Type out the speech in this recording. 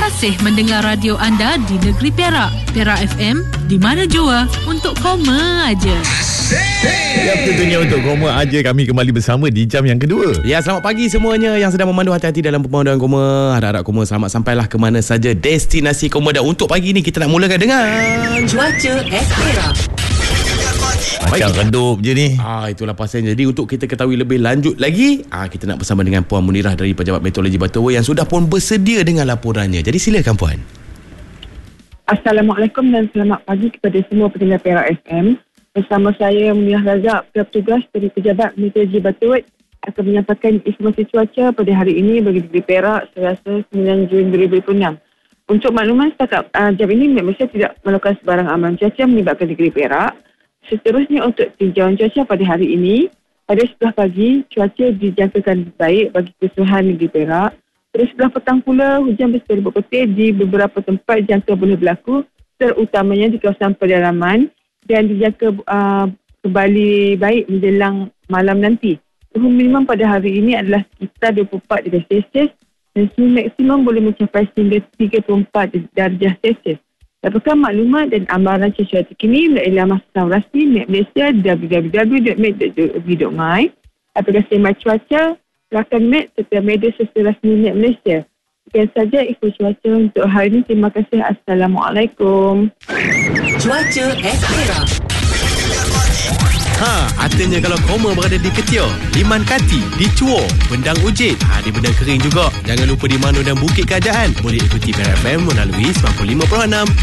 kasih mendengar radio anda di negeri Perak. Perak FM, di mana jua untuk koma aja. Ya, tentunya untuk koma aja kami kembali bersama di jam yang kedua. Ya, selamat pagi semuanya yang sedang memandu, hati-hati dalam pemanduan koma. Harap-harap koma selamat sampailah ke mana saja destinasi koma. Dan untuk pagi ni kita nak mulakan dengan Cuaca Perak. Macam redup je ni. Itulah pasalnya. Jadi untuk kita ketahui lebih lanjut lagi, kita nak bersama dengan Puan Munirah dari Pejabat Meteorologi Batawa yang sudah pun bersedia dengan laporannya. Jadi silakan Puan. Assalamualaikum dan selamat pagi kepada semua pendengar Perak FM. Bersama saya Munirah Razak, petugas dari Pejabat Meteorologi Batawa, akan menyampaikan informasi cuaca pada hari ini bagi negeri Perak Selasa 9 Jun 2026. Untuk makluman setakat jam ini, Malaysia tidak melakukan sebarang amalan cuaca menyebabkan negeri Perak. Seterusnya untuk tinjauan cuaca pada hari ini, pada sebelah pagi cuaca dijangkakan baik bagi keseluruhan negeri Perak. Pada sebelah petang pula, hujan berserabut petir di beberapa tempat jangka boleh berlaku, terutamanya di kawasan pedalaman, dan dijangka kembali baik menjelang malam nanti. Suhu minimum pada hari ini adalah sekitar 24 darjah Celsius dan suhu maksimum boleh mencapai sehingga 34 darjah Celsius. Dapatkan maklumat dan amaran cuaca terkini melalui laman saluran rasmi Met Malaysia www.met.gov.my, aplikasi My Cuaca, rakan Met serta media sosial rasmi Met Malaysia. Sekian saja info cuaca untuk hari ini. Terima kasih. Assalamualaikum. Cuaca Perak. Artinya kalau koma berada di Ketio, di Mankati, di Chuo, Bendang Ujit, di Bendang Kering juga. Jangan lupa di Mano dan Bukit Kerajaan. Boleh ikuti Perak FM melalui 95.6.